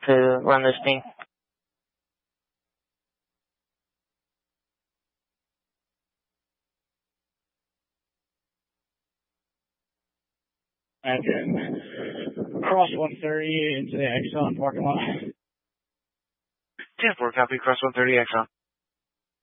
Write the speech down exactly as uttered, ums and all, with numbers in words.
to run this thing. Okay. Cross one thirty into the Exxon parking lot. ten four, copy, cross one thirty, Exxon.